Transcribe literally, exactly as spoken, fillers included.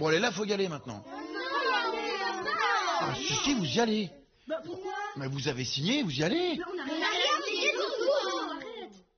elle est là, faut y aller maintenant. Ah, si, si, vous y allez. Bah pourquoi? Mais vous avez signé, vous y allez. Mais on n'a rien à